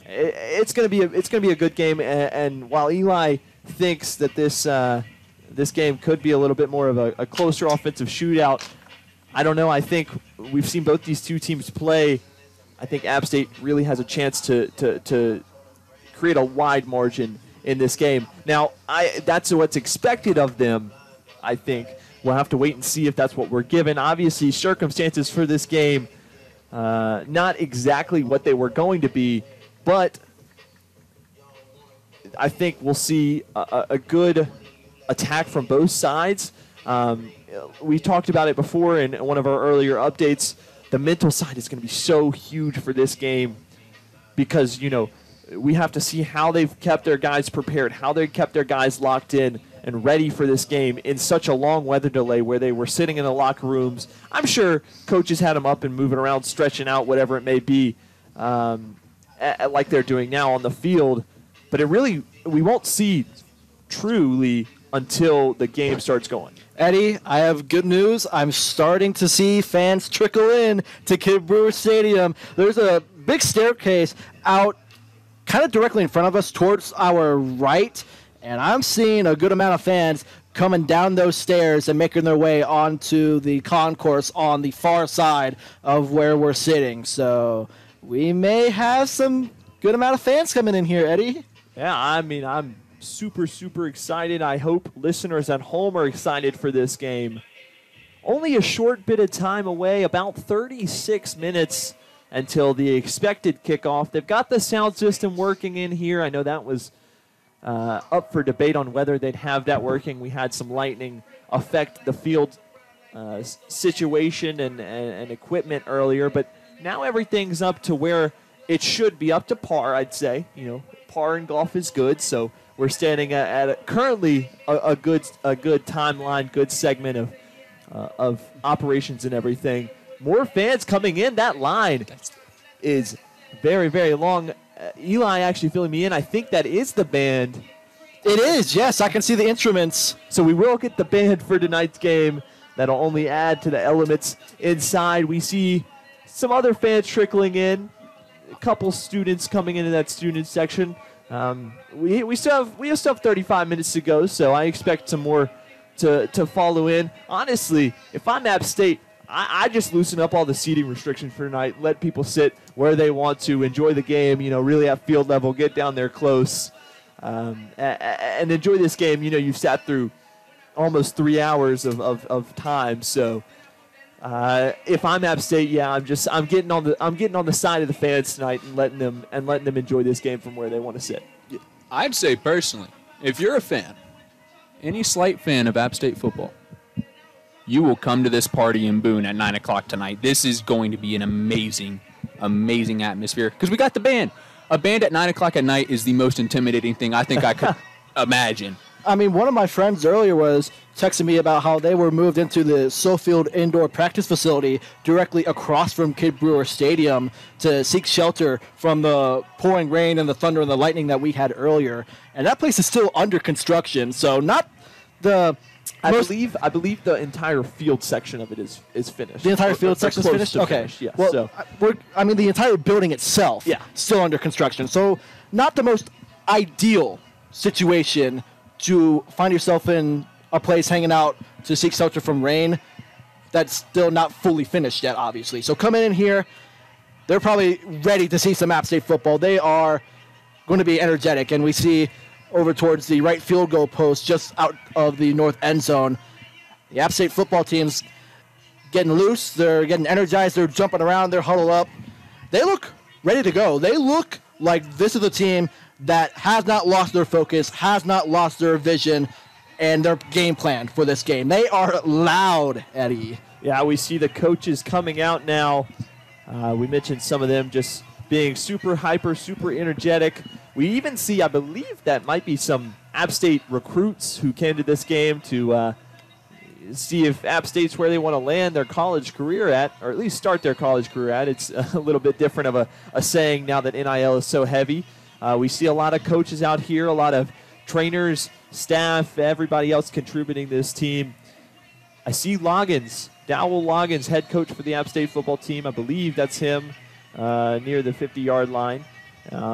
it's going to be a good game. And while Eli thinks that this game could be a little bit more of a closer offensive shootout, I don't know. I think we've seen both these two teams play. I think App State really has a chance to create a wide margin in this game. Now, that's what's expected of them, I think. We'll have to wait and see if that's what we're given. Obviously, circumstances for this game, not exactly what they were going to be, but I think we'll see a good attack from both sides. We talked about it before in one of our earlier updates. The mental side is going to be so huge for this game because, we have to see how they've kept their guys prepared, how they kept their guys locked in and ready for this game in such a long weather delay where they were sitting in the locker rooms. I'm sure coaches had them up and moving around, stretching out, whatever it may be, like they're doing now on the field. But we won't see truly until the game starts going. Eddie, I have good news. I'm starting to see fans trickle in to Kidd Brewer Stadium. There's a big staircase out kind of directly in front of us towards our right, and I'm seeing a good amount of fans coming down those stairs and making their way onto the concourse on the far side of where we're sitting. So we may have some good amount of fans coming in here, Eddie. Yeah, I'm super, super excited. I hope listeners at home are excited for this game. Only a short bit of time away, about 36 minutes until the expected kickoff. They've got the sound system working in here. I know that was up for debate on whether they'd have that working. We had some lightning affect the field situation and equipment earlier, but now everything's up to where it should be, up to par, I'd say. Par in golf is good, so we're standing at currently a good timeline, good segment of operations and everything. More fans coming in. That line is very, very long. Eli actually filling me in. I think that is the band. It is, yes. I can see the instruments. So we will get the band for tonight's game. That'll only add to the elements inside. We see some other fans trickling in. A couple students coming into that student section. We still have 35 minutes to go, so I expect some more to follow in. Honestly, if I'm App State, I just loosen up all the seating restrictions for tonight, let people sit where they want to, enjoy the game, really at field level, get down there close, and enjoy this game. You've sat through almost 3 hours of time, so if I'm App State, yeah, I'm getting on the side of the fans tonight and letting them enjoy this game from where they want to sit. I'd say personally, if you're a fan, any slight fan of App State football, you will come to this party in Boone at 9 o'clock tonight. This is going to be an amazing, amazing atmosphere because we got the band. A band at 9 o'clock at night is the most intimidating thing I think I could imagine. I mean, one of my friends earlier was texting me about how they were moved into the Sofield Indoor Practice Facility directly across from Kidd Brewer Stadium to seek shelter from the pouring rain and the thunder and the lightning that we had earlier. And that place is still under construction, so not the... I believe the entire field section of it is finished. The entire field section is finished? Okay. Finished, yes. Well, so. The entire building itself still under construction. So not the most ideal situation to find yourself in a place hanging out to seek shelter from rain that's still not fully finished yet, obviously. So coming in here, they're probably ready to see some App State football. They are going to be energetic, and we see over towards the right field goal post just out of the north end zone. The App State football team's getting loose. They're getting energized. They're jumping around. They're huddled up. They look ready to go. They look like this is a team that has not lost their focus, has not lost their vision, and their game plan for this game. They are loud, Eddie. Yeah, we see the coaches coming out now. We mentioned some of them just being super hyper, super energetic. We even see, I believe that might be some App State recruits who came to this game to see if App State's where they want to land their college career at, or at least start their college career at. It's a little bit different of a saying now that NIL is so heavy. We see a lot of coaches out here, a lot of trainers, staff, everybody else contributing to this team. I see Loggins, Dowell Loggins, head coach for the App State football team. I believe that's him near the 50-yard line.